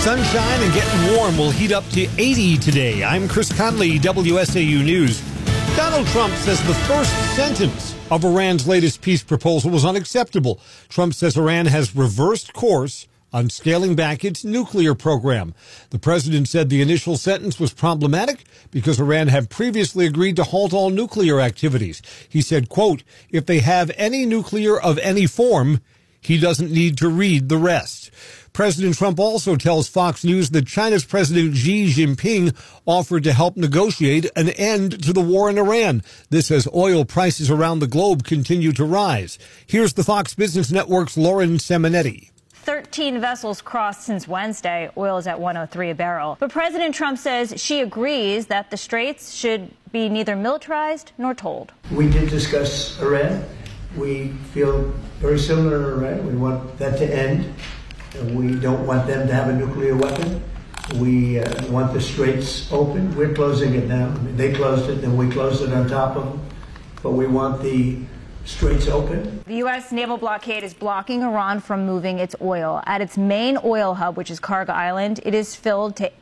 Sunshine and getting warm will heat up to 80 today. I'm Chris Conley, WSAU News. Donald Trump says the first sentence of Iran's latest peace proposal was unacceptable. Trump says Iran has reversed course on scaling back its nuclear program. The president said the initial sentence was problematic because Iran had previously agreed to halt all nuclear activities. He said, quote, if they have any nuclear of any form, he doesn't need to read the rest. President Trump also tells Fox News that China's President Xi Jinping offered to help negotiate an end to the war in Iran. This as oil prices around the globe continue to rise. Here's the Fox Business Network's Lauren Seminetti. 13 vessels crossed since Wednesday. Oil is at $103 a barrel. But President Trump says she agrees that the straits should be neither militarized nor tolled. We did discuss Iran. We feel very similar to Iran. We want that to end. We don't want them to have a nuclear weapon. We want the straits open. We're closing it now. They closed it, then we closed it on top of them. But we want the straits open. The U.S. naval blockade is blocking Iran from moving its oil. At its main oil hub, which is Karga Island, it is filled to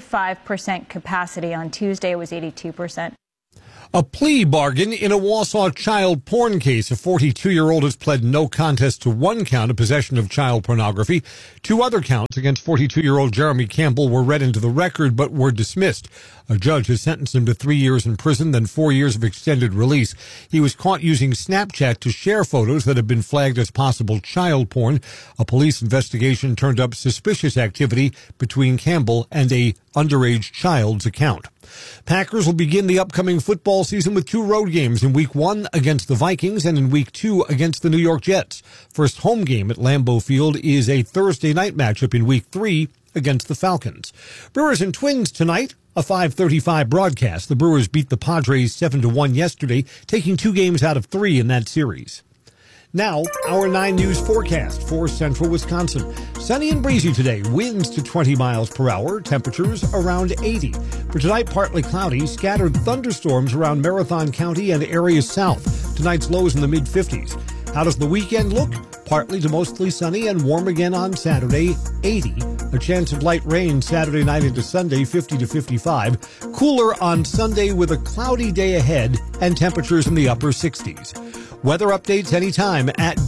85% capacity. On Tuesday, it was 82%. A plea bargain in a Wausau child porn case. A 42-year-old has pled no contest to one count of possession of child pornography. Two other counts against 42-year-old Jeremy Campbell were read into the record but were dismissed. A judge has sentenced him to 3 years in prison, then 4 years of extended release. He was caught using Snapchat to share photos that have been flagged as possible child porn. A police investigation turned up suspicious activity between Campbell and a underage child's account. Packers will begin the upcoming football season with two road games in Week 1 against the Vikings and in Week 2 against the New York Jets. First home game at Lambeau Field is a Thursday night matchup in Week 3 against the Falcons. Brewers and Twins tonight, a 5:35 broadcast. The Brewers beat the Padres 7-1 yesterday, taking 2 games out of 3 in that series. Now, our 9 News forecast for central Wisconsin. Sunny and breezy today, winds to 20 miles per hour, temperatures around 80. For tonight, partly cloudy, scattered thunderstorms around Marathon County and areas south. Tonight's lows in the mid-50s. How does the weekend look? Partly to mostly sunny and warm again on Saturday, 80. A chance of light rain Saturday night into Sunday, 50 to 55. Cooler on Sunday with a cloudy day ahead and temperatures in the upper 60s. Weather updates anytime at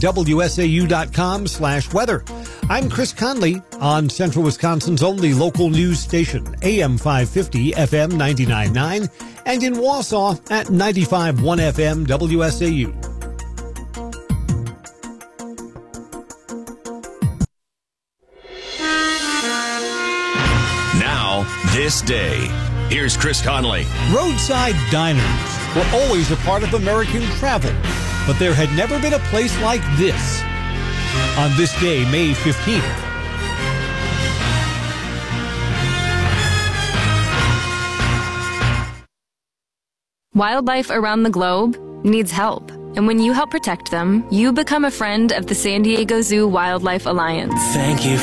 WSAU.com/weather. I'm Chris Conley on Central Wisconsin's only local news station, AM 550, FM 99.9, and in Wausau at 95.1 FM WSAU. Now, this day. Here's Chris Conley. Roadside diners were always a part of American travel, but there had never been a place like this. On this day, May 15th. Wildlife around the globe needs help. And when you help protect them, you become a friend of the San Diego Zoo Wildlife Alliance. Thank you